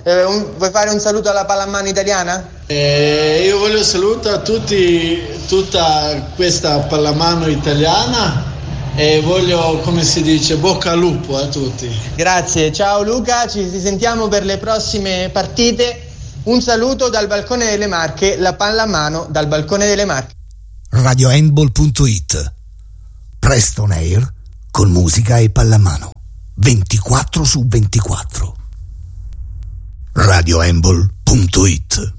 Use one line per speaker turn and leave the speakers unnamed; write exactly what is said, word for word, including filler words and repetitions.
Eh, un, vuoi fare un saluto alla pallamano italiana?
Eh, io voglio salutare a tutti, tutta questa pallamano italiana e voglio, come si dice, bocca al lupo a tutti.
Grazie, ciao Luca, ci sentiamo per le prossime partite. Un saluto dal balcone delle Marche, la pallamano dal balcone delle Marche.
radio handball punto it. Presto on air con musica e pallamano ventiquattro su ventiquattro. radio handball punto it.